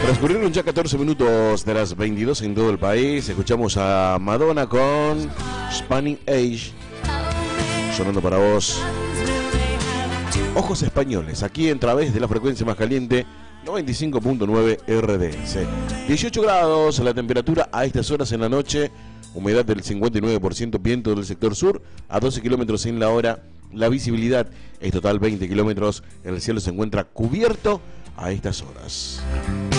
Transcurrieron ya 14 minutos de las 22 en todo el país. Escuchamos a Madonna con Spanish Age, sonando para vos. Ojos Españoles, aquí en través de la frecuencia más caliente 95.9 RDS. 18 grados la temperatura a estas horas en la noche, humedad del 59%, viento del sector sur a 12 kilómetros en la hora. La visibilidad es total 20 kilómetros, el cielo se encuentra cubierto a estas horas.